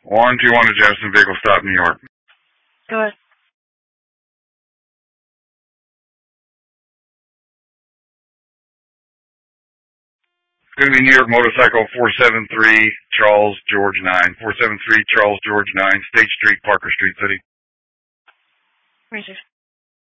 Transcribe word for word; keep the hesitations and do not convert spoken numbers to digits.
One two one to Jefferson, vehicle stop, New York. Go ahead. It's going to be New York Motorcycle four seven three Charles George nine. four seven three Charles George nine, State Street, Parker Street City. Razor.